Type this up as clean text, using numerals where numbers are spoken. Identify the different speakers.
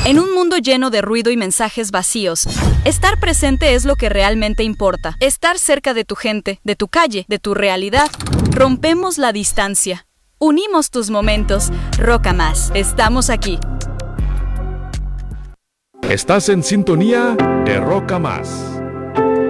Speaker 1: En un mundo lleno de ruido y mensajes vacíos, estar presente es lo que realmente importa. Estar cerca de tu gente, de tu calle, de tu realidad. Rompemos la distancia. Unimos tus momentos. Roca Más. Estamos aquí.
Speaker 2: Estás en sintonía de Roca Más.